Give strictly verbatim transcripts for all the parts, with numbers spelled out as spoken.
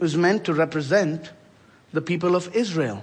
was meant to represent the people of Israel.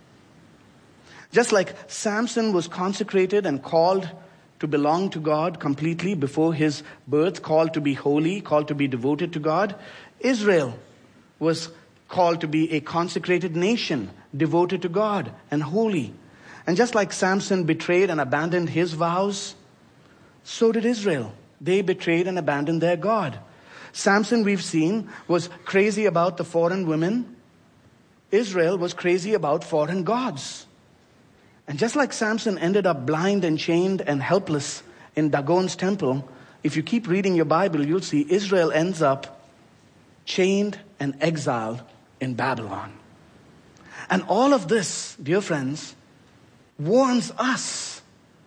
Just like Samson was consecrated and called to belong to God completely before his birth, called to be holy, called to be devoted to God, Israel was called to be a consecrated nation, devoted to God and holy. And just like Samson betrayed and abandoned his vows, so did Israel. They betrayed and abandoned their God. Samson, we've seen, was crazy about the foreign women. Israel was crazy about foreign gods. And just like Samson ended up blind and chained and helpless in Dagon's temple, if you keep reading your Bible, you'll see Israel ends up chained and exiled in Babylon. And all of this, dear friends, warns us.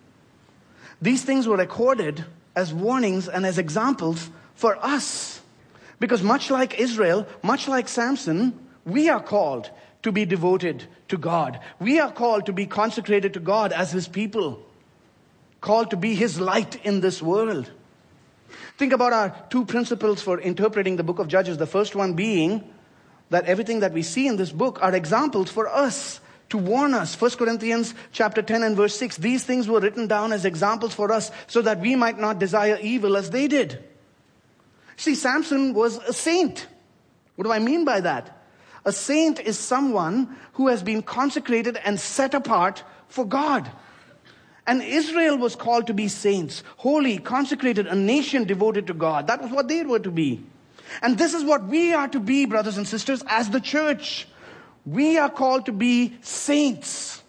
These things were recorded as warnings and as examples for us. Because much like Israel, much like Samson, we are called to be devoted to God. We are called to be consecrated to God as His people. Called to be His light in this world. Think about our two principles for interpreting the book of Judges. The first one being that everything that we see in this book are examples for us, to warn us. First Corinthians chapter ten and verse six. These things were written down as examples for us so that we might not desire evil as they did. See, Samson was a saint. What do I mean by that? A saint is someone who has been consecrated and set apart for God. And Israel was called to be saints, holy, consecrated, a nation devoted to God. That was what they were to be. And this is what we are to be, brothers and sisters, as the church. We are called to be saints,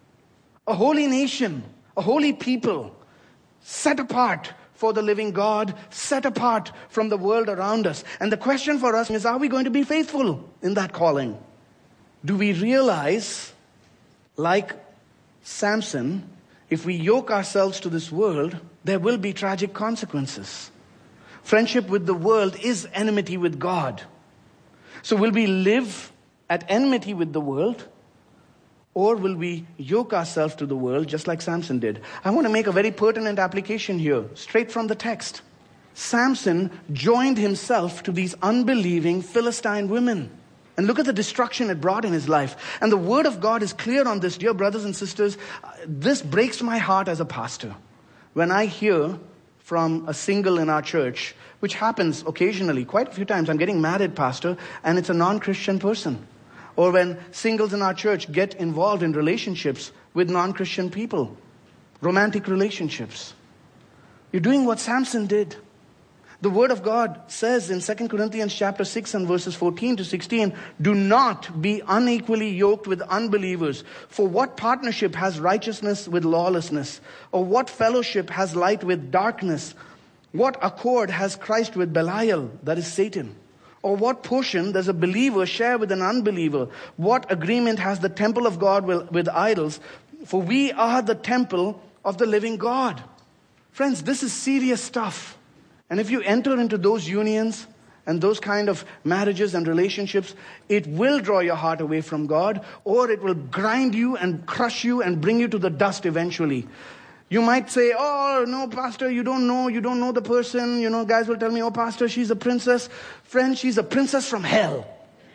a holy nation, a holy people, set apart for the living God, set apart from the world around us. And the question for us is, are we going to be faithful in that calling? Do we realize, like Samson, if we yoke ourselves to this world, there will be tragic consequences. Friendship with the world is enmity with God. So will we live at enmity with the world? Or will we yoke ourselves to the world just like Samson did? I want to make a very pertinent application here, straight from the text. Samson joined himself to these unbelieving Philistine women. And look at the destruction it brought in his life. And the word of God is clear on this, dear brothers and sisters. This breaks my heart as a pastor. When I hear from a single in our church, which happens occasionally, quite a few times, I'm getting married, pastor, and it's a non-Christian person. Or when singles in our church get involved in relationships with non-Christian people, romantic relationships. You're doing what Samson did. The Word of God says in Second Corinthians chapter six and verses fourteen to sixteen, do not be unequally yoked with unbelievers. For what partnership has righteousness with lawlessness? Or what fellowship has light with darkness? What accord has Christ with Belial, that is Satan? Or what portion does a believer share with an unbeliever? What agreement has the temple of God with idols? For we are the temple of the living God. Friends, this is serious stuff. And if you enter into those unions and those kind of marriages and relationships, it will draw your heart away from God, or it will grind you and crush you and bring you to the dust eventually. You might say, oh, no, pastor, you don't know. You don't know the person. You know, guys will tell me, oh, pastor, she's a princess. Friend, she's a princess from hell.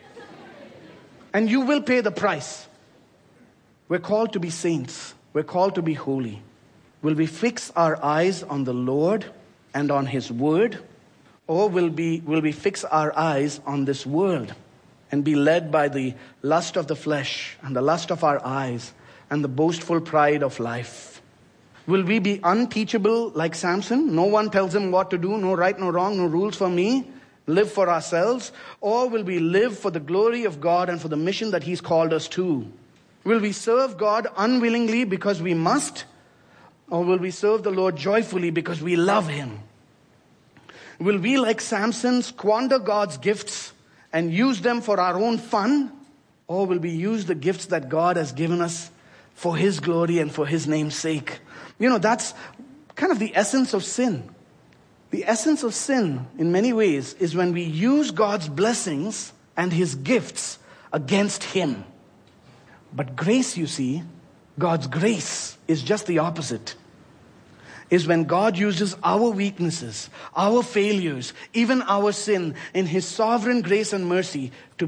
And you will pay the price. We're called to be saints. We're called to be holy. Will we fix our eyes on the Lord and on His word? Or will we, will we fix our eyes on this world and be led by the lust of the flesh and the lust of our eyes and the boastful pride of life? Will we be unteachable like Samson? No one tells him what to do, no right, no wrong, no rules for me. Live for ourselves. Or will we live for the glory of God and for the mission that He's called us to? Will we serve God unwillingly because we must? Or will we serve the Lord joyfully because we love Him? Will we, like Samson, squander God's gifts and use them for our own fun? Or will we use the gifts that God has given us for His glory and for His name's sake? You know, that's kind of the essence of sin. The essence of sin, in many ways, is when we use God's blessings and His gifts against Him. But grace, you see, God's grace is just the opposite. Is when God uses our weaknesses, our failures, even our sin, in His sovereign grace and mercy to